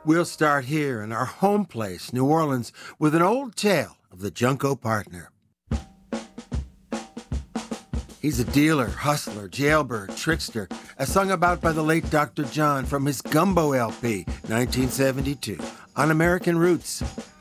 We'll start here in our home place, New Orleans, with an old tale of the Junco Partner. He's a dealer, hustler, jailbird, trickster, as sung about by the late Dr. John from his Gumbo LP, 1972, on American Roots.